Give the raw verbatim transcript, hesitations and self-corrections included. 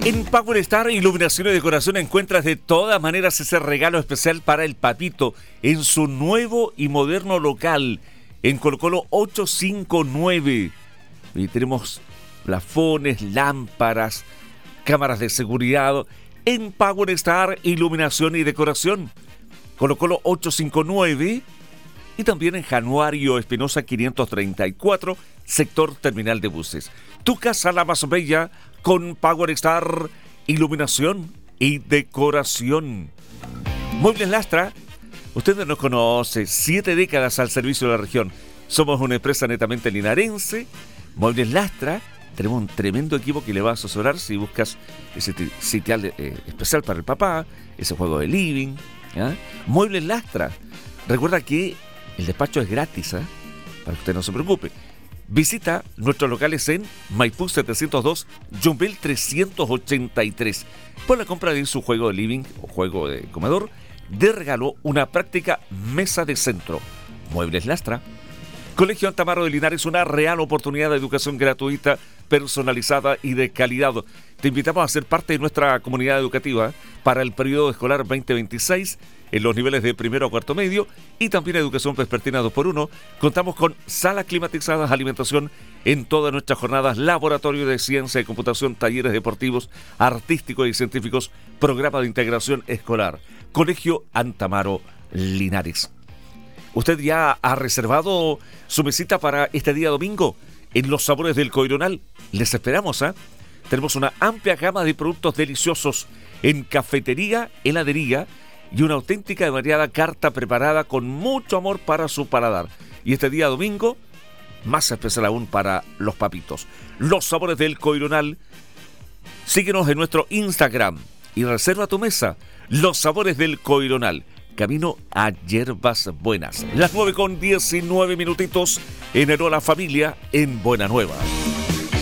En Power Star Iluminación y Decoración encuentras de todas maneras ese regalo especial para el papito en su nuevo y moderno local en Colo Colo ochocientos cincuenta y nueve. Y tenemos plafones, lámparas, cámaras de seguridad en Power Star Iluminación y Decoración. Colo Colo ochocientos cincuenta y nueve y también en Januario Espinosa quinientos treinta y cuatro, sector terminal de buses. Tu casa la más bella con Power Star Iluminación y Decoración. Muebles Lastra, usted nos conoce, siete décadas al servicio de la región. Somos una empresa netamente linarense. Muebles Lastra, tenemos un tremendo equipo que le va a asesorar si buscas ese sitial eh, especial para el papá, ese juego de living. ¿Ya? Muebles Lastra, recuerda que el despacho es gratis, ¿eh? Para que usted no se preocupe. Visita nuestros locales en Maipú setecientos dos, Yumbel trescientos ochenta y tres. Por la compra de su juego de living o juego de comedor, de regalo una práctica mesa de centro. Muebles Lastra. Colegio Antamaro de Linares, una real oportunidad de educación gratuita, personalizada y de calidad. Te invitamos a ser parte de nuestra comunidad educativa para el periodo escolar veinte veintiséis en los niveles de primero a cuarto medio y también educación vespertina dos por uno. Contamos con salas climatizadas, alimentación en todas nuestras jornadas, laboratorio de ciencia y computación, talleres deportivos, artísticos y científicos, programa de integración escolar. Colegio Antamaro Linares. ¿Usted ya ha reservado su mesita para este día domingo en Los Sabores del Coironal? Les esperamos, ¿eh? Tenemos una amplia gama de productos deliciosos en cafetería, heladería y una auténtica y variada carta preparada con mucho amor para su paladar. Y este día domingo, más especial aún para los papitos. Los Sabores del Coironal. Síguenos en nuestro Instagram y reserva tu mesa. Los Sabores del Coironal. Camino a Hierbas Buenas. Las nueve con diecinueve minutitos en el Hola Familia en Buena Nueva.